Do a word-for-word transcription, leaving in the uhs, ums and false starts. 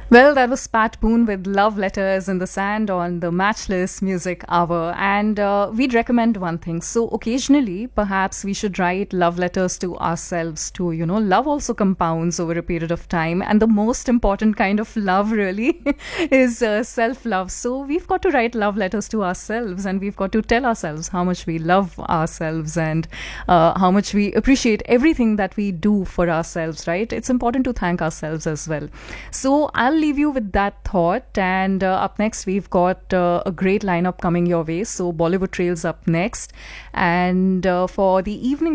Well, that was Pat Boone with Love Letters in the Sand on the Matchless Music Hour. And uh, we'd recommend one thing. So, occasionally, perhaps we should write love letters to ourselves too. You know, love also compounds over a period of time. And the most important kind of love, really, is uh, self love. So, we've got to write love letters to ourselves and we've got to tell ourselves how much we love ourselves and uh, how much we appreciate everything that we do for ourselves, right? It's important to thank ourselves as well. So, I'll leave you with that thought. And uh, up next, we've got uh, a great lineup coming your way. So, Bollywood Trails up next. And uh, for the evening